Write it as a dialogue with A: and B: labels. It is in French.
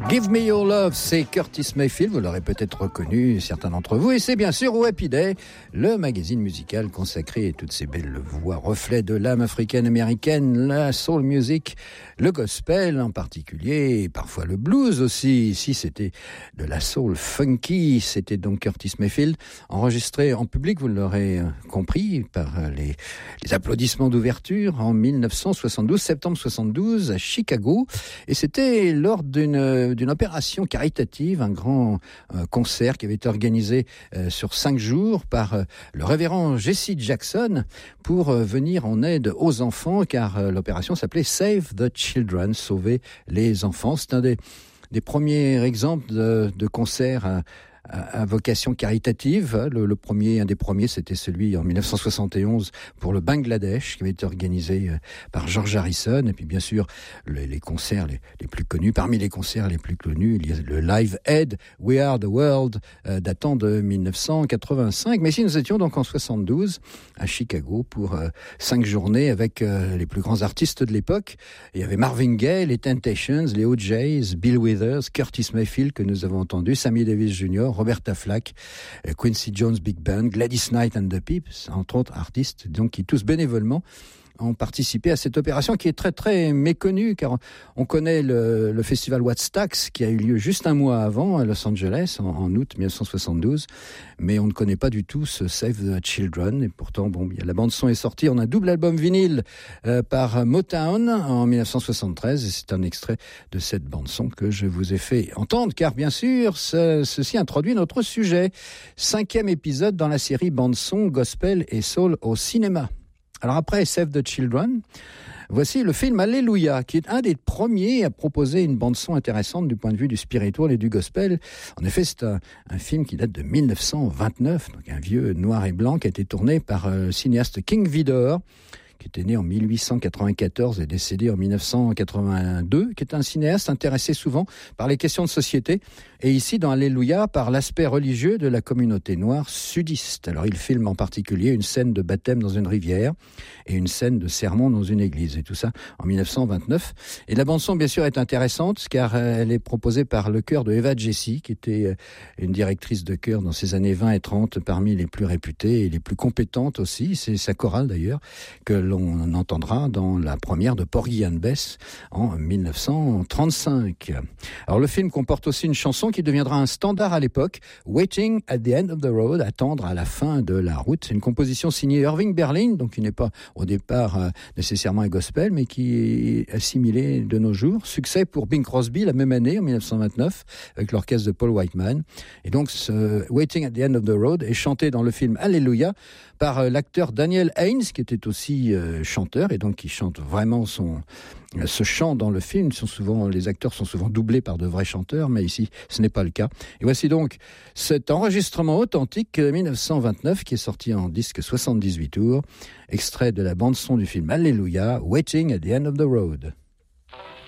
A: Give Me Your Love, c'est Curtis Mayfield, vous l'aurez peut-être reconnu, certains d'entre vous, et c'est bien sûr Happy Day, le magazine musical consacré à toutes ces belles voix, reflets de l'âme africaine-américaine, la soul music, le gospel en particulier, et parfois le blues aussi. Ici, c'était de la soul funky, c'était donc Curtis Mayfield, enregistré en public, vous l'aurez compris, par les applaudissements d'ouverture en 1972, septembre 72, à Chicago, et c'était lors d'une opération caritative, un grand concert qui avait été organisé sur 5 jours par le révérend Jesse Jackson pour venir en aide aux enfants, car l'opération s'appelait Save the Children, sauver les enfants. C'est un des premiers exemples de concerts à vocation caritative. Un des premiers, c'était celui en 1971 pour le Bangladesh, qui avait été organisé par George Harrison. Et puis bien sûr, les concerts les plus connus. Parmi les concerts les plus connus, il y a le Live Aid, We Are the World, datant de 1985. Mais ici, nous étions donc en 72 à Chicago pour 5 journées avec les plus grands artistes de l'époque. Il y avait Marvin Gaye, les Temptations, les OJs, Bill Withers, Curtis Mayfield que nous avons entendu, Sammy Davis Jr., Roberta Flack, Quincy Jones Big Band, Gladys Knight and the Pips, entre autres artistes, donc qui tous bénévolement ont participé à cette opération qui est très très méconnue, car on connaît le festival Woodstock qui a eu lieu juste un mois avant à Los Angeles en août 1972, mais on ne connaît pas du tout ce Save the Children. Et pourtant la bande son est sortie en un double album vinyle par Motown en 1973, et c'est un extrait de cette bande son que je vous ai fait entendre, car bien sûr ceci introduit notre sujet, 5e épisode dans la série bande son gospel et soul au cinéma. Alors après Save the Children, voici le film Alléluia, qui est un des premiers à proposer une bande-son intéressante du point de vue du spiritual et du gospel. En effet, c'est un film qui date de 1929, donc un vieux noir et blanc qui a été tourné par le cinéaste King Vidor, qui était né en 1894 et décédé en 1982, qui est un cinéaste intéressé souvent par les questions de société, et ici dans Alléluia par l'aspect religieux de la communauté noire sudiste. Alors il filme en particulier une scène de baptême dans une rivière et une scène de sermon dans une église, et tout ça en 1929. Et la bande-son bien sûr est intéressante, car elle est proposée par le chœur de Eva Jessy, qui était une directrice de chœur dans ces années 20 et 30, parmi les plus réputées et les plus compétentes aussi. C'est sa chorale d'ailleurs que l'on entendra dans la première de Porgy and Bess en 1935. Alors le film comporte aussi une chanson qui deviendra un standard à l'époque, Waiting at the End of the Road, attendre à la fin de la route. C'est une composition signée Irving Berlin, donc qui n'est pas au départ nécessairement un gospel, mais qui est assimilé de nos jours. Succès pour Bing Crosby la même année, en 1929, avec l'orchestre de Paul Whiteman. Et donc ce Waiting at the End of the Road est chanté dans le film Alléluia par l'acteur Daniel Haynes, qui était aussi chanteur, et donc qui chante vraiment ce chant dans le film. Les acteurs sont souvent doublés par de vrais chanteurs, mais ici ce n'est pas le cas. Et voici donc cet enregistrement authentique 1929 qui est sorti en disque 78 tours, extrait de la bande son du film Alléluia, Waiting at the End of the Road.